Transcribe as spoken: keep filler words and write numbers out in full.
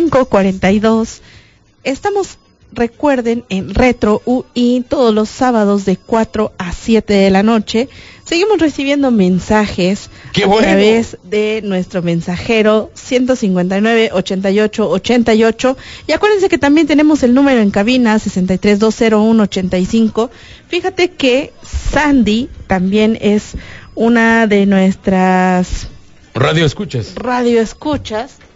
cinco cuarenta y dos. Estamos, recuerden, en Retro U I todos los sábados de cuatro a siete de la noche. Seguimos recibiendo mensajes ¡Qué a bueno! través de nuestro mensajero ciento cincuenta y nueve, ochenta y ocho, ochenta y ocho. Y acuérdense que también tenemos el número en cabina sesenta y tres, doscientos uno, ochenta y cinco. Fíjate que Sandy también es una de nuestras Radio escuchas. radio escuchas